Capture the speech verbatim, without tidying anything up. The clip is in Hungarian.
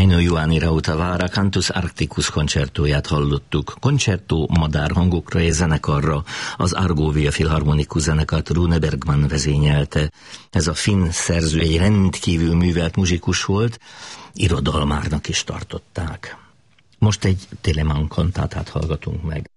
Aino Ioanni Rautavaara Cantus Arcticus koncertóját hallottuk. Koncertó madárhangokra és zenekarra az Argovia Filharmonikus zenekart Rune Bergman vezényelte. Ez a finn szerző egy rendkívül művelt muzsikus volt, irodalmárnak is tartották. Most egy Telemann kantátát hallgatunk meg.